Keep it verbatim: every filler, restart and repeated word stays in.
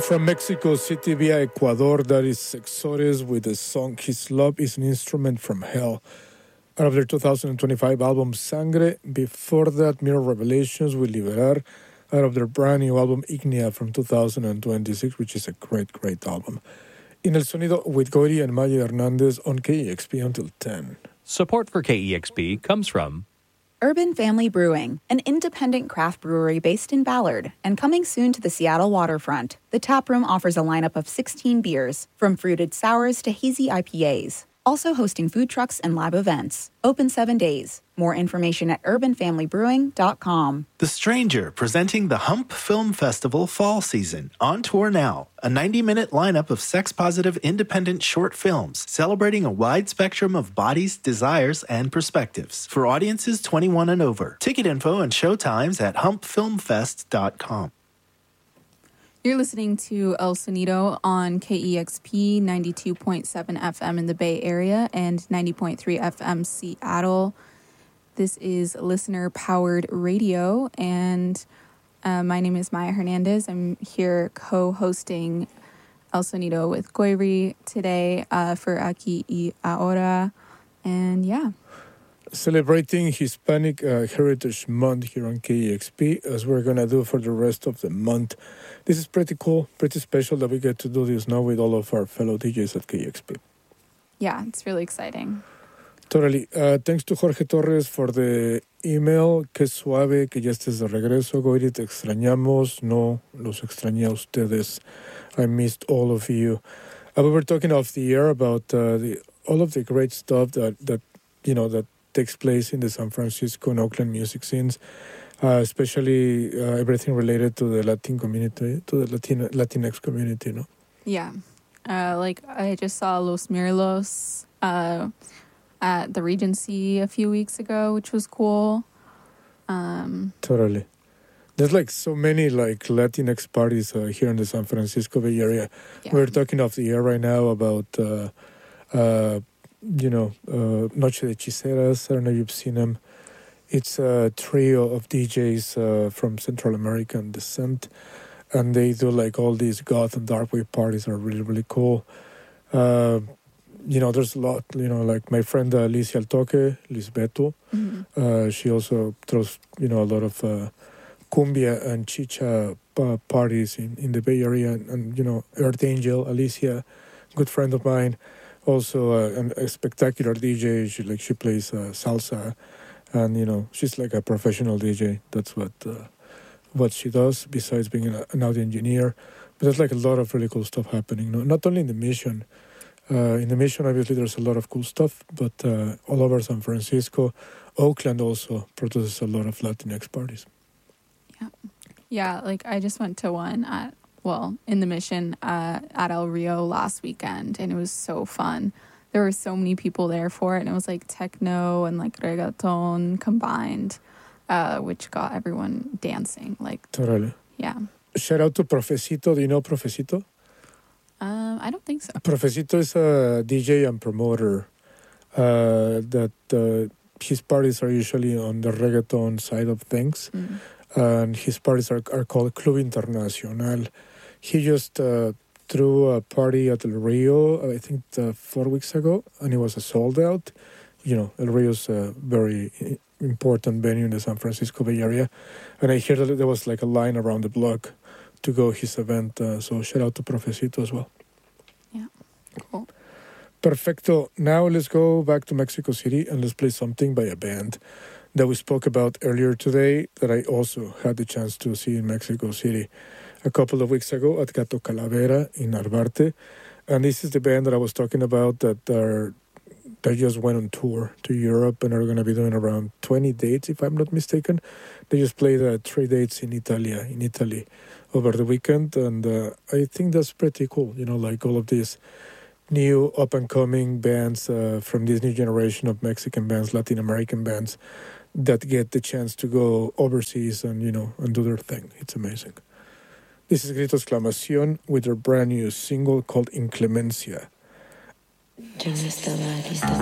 From Mexico City via Ecuador, that is Sexores with the song His Love is an Instrument from Hell. Out of their two thousand twenty-five album Sangre. Before that, Mirror Revelations with Liberar. Out of their brand new album Ignea from two thousand twenty-six, which is a great, great album. In El Sonido with Goiri and Maya Hernandez on K E X P until ten. Support for K E X P comes from Urban Family Brewing, an independent craft brewery based in Ballard and coming soon to the Seattle waterfront. The taproom offers a lineup of sixteen beers, from fruited sours to hazy I P As. Also hosting food trucks and live events. Open seven days. More information at urban family brewing dot com. The Stranger, presenting the Hump Film Festival Fall Season, on tour now. A ninety-minute lineup of sex-positive independent short films celebrating a wide spectrum of bodies, desires, and perspectives. For audiences twenty-one and over. Ticket info and showtimes at hump film fest dot com. You're listening to El Sonido on K E X P ninety-two point seven F M in the Bay Area and ninety point three F M Seattle. This is listener-powered radio, and uh, my name is Maya Hernandez. I'm here co-hosting El Sonido with Goiri today uh, for Aquí y Ahora, and yeah. Celebrating Hispanic uh, Heritage Month here on K E X P, as we're going to do for the rest of the month. This is pretty cool, pretty special that we get to do this now with all of our fellow D Js at K E X P. Yeah, it's really exciting. Totally. Uh, thanks to Jorge Torres for the email. Qué suave que ya estés de regreso, Goiri. Te extrañamos. No, los extrañé a ustedes. I missed all of you. Uh, we were talking off the air about uh, the all of the great stuff that, that you know, that takes place in the San Francisco and Oakland music scenes, uh, especially uh, everything related to the Latin community, to the Latin Latinx community, no? Yeah. Uh, like, I just saw Los Mirlos uh, at the Regency a few weeks ago, which was cool. Um, totally. There's like so many like Latinx parties uh, here in the San Francisco Bay Area. yeah. We're talking off the air right now about uh, uh, you know, uh, Noche de Hechiceras. I don't know if you've seen them. It's a trio of D Js uh, from Central American descent, and they do like all these goth and dark wave parties that are really, really cool. Uh, you know, there's a lot, you know, like my friend uh, Alicia Altoque, Lisbeto, mm-hmm. uh, she also throws, you know, a lot of uh, cumbia and chicha uh, parties in, in the Bay Area, and, and, you know, Earth Angel, Alicia, good friend of mine. Also, uh, an, a spectacular D J. She like she plays uh, salsa, and you know she's like a professional D J. That's what uh, what she does. Besides being an, an audio engineer, but there's like a lot of really cool stuff happening. No, not only in the Mission. Uh, in the Mission, obviously, there's a lot of cool stuff, but uh, all over San Francisco, Oakland also produces a lot of Latinx parties. Yeah, yeah. Like I just went to one at. Well, in the Mission uh, at El Rio last weekend, and it was so fun. There were so many people there for it, and it was like techno and like reggaeton combined, uh, which got everyone dancing. Like, totally. Yeah. Shout out to Profecito. Do you know Profecito? Um, I don't think so. Profecito is a D J and promoter uh, that uh, his parties are usually on the reggaeton side of things. Mm. And his parties are, are called Club Internacional. He just uh, threw a party at El Rio, I think uh, four weeks ago, and it was a sold out. You know, El Rio's a very important venue in the San Francisco Bay Area. And I hear that there was like a line around the block to go his event. Uh, so shout out to Profecito as well. Yeah, cool. Perfecto. Now let's go back to Mexico City and let's play something by a band that we spoke about earlier today that I also had the chance to see in Mexico City a couple of weeks ago at Gato Calavera in Narvarte. And this is the band that I was talking about that are they just went on tour to Europe and are going to be doing around twenty dates, if I'm not mistaken. They just played uh, three dates in Italia, in Italy over the weekend. And uh, I think that's pretty cool, you know, like all of these new up-and-coming bands uh, from this new generation of Mexican bands, Latin American bands, that get the chance to go overseas and, you know, and do their thing. It's amazing. This is Grito Exclamación with their brand new single called Inclemencia. Yo no estaba lista.